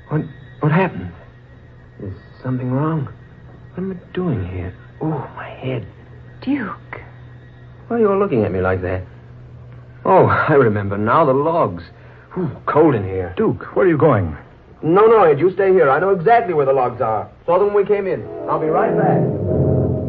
What happened? Is something wrong? What am I doing here? Oh, my head. Duke. Why are you all looking at me like that? Oh, I remember now. The logs. Ooh, cold in here. Duke, where are you going? No, Ed, you stay here. I know exactly where the logs are. Saw them when we came in. I'll be right back.